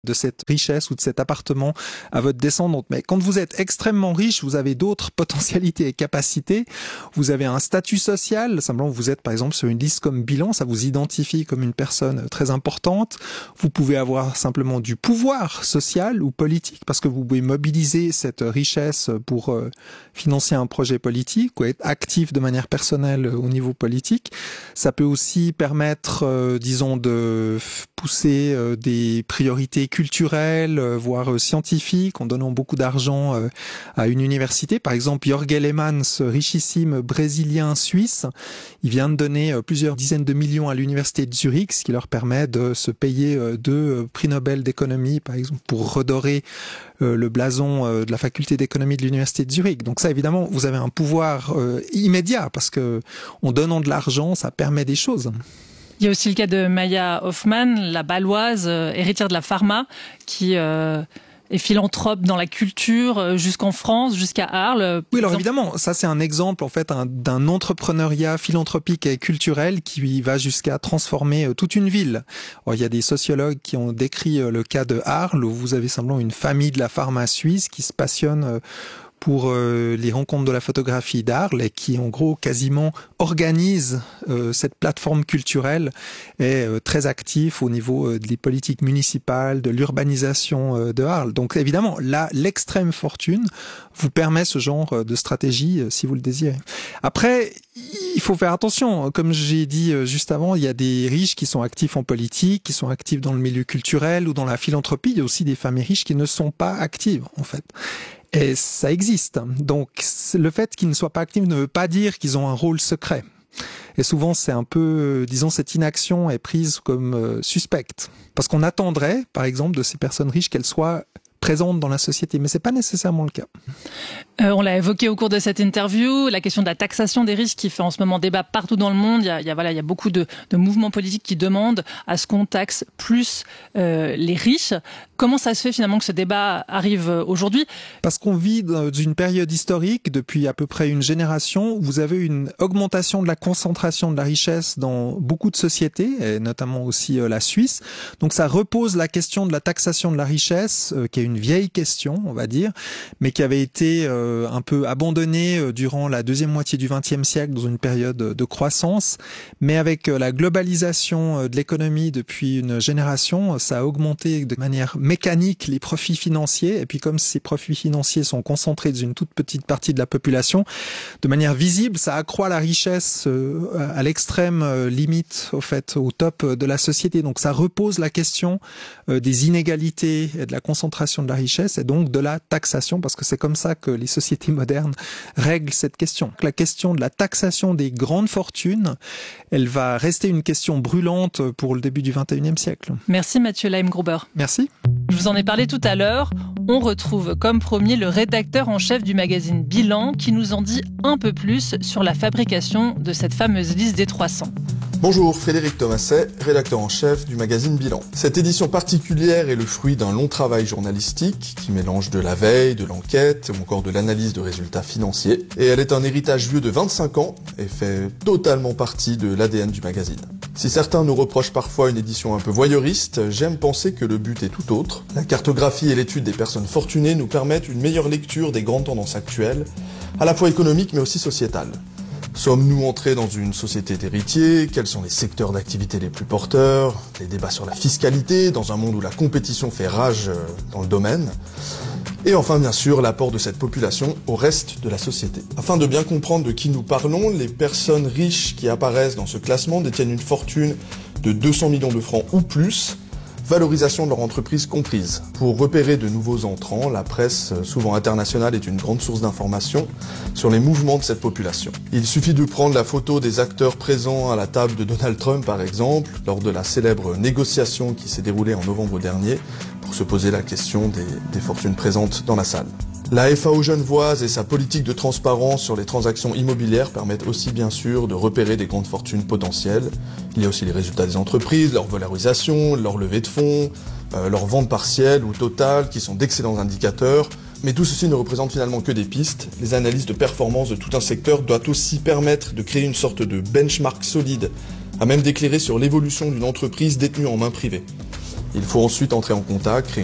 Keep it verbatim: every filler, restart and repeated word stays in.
de cette richesse ou de cet appartement à votre descendante. Mais quand vous êtes extrêmement riche, vous avez d'autres potentialités et capacités. Vous avez un statut social. Simplement, vous êtes par exemple sur une liste comme bilan. Ça vous identifie comme une personne très importante. Vous pouvez avoir simplement du pouvoir social ou politique parce que vous pouvez mobiliser cette richesse pour euh, financer un projet politique ou être actif de manière personnelle au niveau politique. Ça peut aussi permettre, euh, disons, de pousser euh, des priorités culturelles, euh, voire euh, scientifiques, en donnant beaucoup d'argent euh, à une université. Par exemple, Jorge Lehmann, ce richissime brésilien suisse, il vient de donner euh, plusieurs dizaines de millions à l'université de Zurich, ce qui leur permet de se payer euh, deux euh, prix Nobel d'économie, par exemple, pour redorer euh, le blason euh, de la faculté d'économie de l'université de Zurich. Donc ça, évidemment, vous avez un pouvoir euh, immédiat, parce que en donnant de l'argent, ça permet des choses. Il y a aussi le cas de Maya Hoffman, la Bâloise, euh, héritière de la pharma, qui euh, est philanthrope dans la culture euh, jusqu'en France, jusqu'à Arles. Oui, alors évidemment, ça c'est un exemple en fait un, d'un entrepreneuriat philanthropique et culturel qui va jusqu'à transformer euh, toute une ville. Alors, il y a des sociologues qui ont décrit euh, le cas de Arles, où vous avez simplement une famille de la pharma suisse qui se passionne euh, pour euh, les rencontres de la photographie d'Arles et qui en gros quasiment organise euh, cette plateforme culturelle et euh, très actif au niveau euh, des politiques municipales, de l'urbanisation euh, de Arles. Donc évidemment, là, l'extrême fortune vous permet ce genre euh, de stratégie euh, si vous le désirez. Après, il faut faire attention. Comme j'ai dit euh, juste avant, il y a des riches qui sont actifs en politique, qui sont actifs dans le milieu culturel ou dans la philanthropie. Il y a aussi des familles riches qui ne sont pas actives en fait. Et ça existe. Donc, le fait qu'ils ne soient pas actifs ne veut pas dire qu'ils ont un rôle secret. Et souvent, c'est un peu, disons, cette inaction est prise comme euh, suspecte. Parce qu'on attendrait, par exemple, de ces personnes riches qu'elles soient présentes dans la société. Mais c'est pas nécessairement le cas. Euh, on l'a évoqué au cours de cette interview, la question de la taxation des riches qui fait en ce moment débat partout dans le monde. Il y a, il y a, voilà, il y a beaucoup de, de mouvements politiques qui demandent à ce qu'on taxe plus euh, les riches. Comment ça se fait finalement que ce débat arrive aujourd'hui ? Parce qu'on vit dans une période historique, depuis à peu près une génération, où vous avez une augmentation de la concentration de la richesse dans beaucoup de sociétés, et notamment aussi euh, la Suisse. Donc ça repose la question de la taxation de la richesse, euh, qui est une vieille question, on va dire, mais qui avait été euh, un peu abandonnée euh, durant la deuxième moitié du vingtième siècle dans une période de croissance. Mais avec euh, la globalisation euh, de l'économie depuis une génération, ça a augmenté de manière mécanique les profits financiers. Et puis comme ces profits financiers sont concentrés dans une toute petite partie de la population, de manière visible, ça accroît la richesse euh, à l'extrême euh, limite, au fait, au top de la société. Donc ça repose la question euh, des inégalités et de la concentration de la richesse et donc de la taxation, parce que c'est comme ça que les sociétés modernes règlent cette question. La question de la taxation des grandes fortunes, elle va rester une question brûlante pour le début du vingt et unième siècle. Merci Mathieu Leimgruber. Merci. Je vous en ai parlé tout à l'heure. On retrouve comme promis le rédacteur en chef du magazine Bilan qui nous en dit un peu plus sur la fabrication de cette fameuse liste des trois cents. Bonjour, Frédéric Thomasset, rédacteur en chef du magazine Bilan. Cette édition particulière est le fruit d'un long travail journalistique qui mélange de la veille, de l'enquête ou encore de l'analyse de résultats financiers. Et elle est un héritage vieux de vingt-cinq ans et fait totalement partie de l'A D N du magazine. Si certains nous reprochent parfois une édition un peu voyeuriste, j'aime penser que le but est tout autre. La cartographie et l'étude des personnes fortunées nous permettent une meilleure lecture des grandes tendances actuelles, à la fois économiques mais aussi sociétales. Sommes-nous entrés dans une société d'héritiers ? Quels sont les secteurs d'activité les plus porteurs ? Les débats sur la fiscalité, dans un monde où la compétition fait rage dans le domaine. Et enfin, bien sûr, l'apport de cette population au reste de la société. Afin de bien comprendre de qui nous parlons, les personnes riches qui apparaissent dans ce classement détiennent une fortune de deux cents millions de francs ou plus, valorisation de leur entreprise comprise. Pour repérer de nouveaux entrants, la presse, souvent internationale, est une grande source d'informations sur les mouvements de cette population. Il suffit de prendre la photo des acteurs présents à la table de Donald Trump, par exemple, lors de la célèbre négociation qui s'est déroulée en novembre dernier, pour se poser la question des, des fortunes présentes dans la salle. La F A O genevoise et sa politique de transparence sur les transactions immobilières permettent aussi bien sûr de repérer des grandes fortunes potentielles. Il y a aussi les résultats des entreprises, leur valorisation, leur levée de fonds, euh, leur vente partielle ou totale qui sont d'excellents indicateurs. Mais tout ceci ne représente finalement que des pistes. Les analyses de performance de tout un secteur doivent aussi permettre de créer une sorte de benchmark solide, à même d'éclairer sur l'évolution d'une entreprise détenue en main privée. Il faut ensuite entrer en contact, créer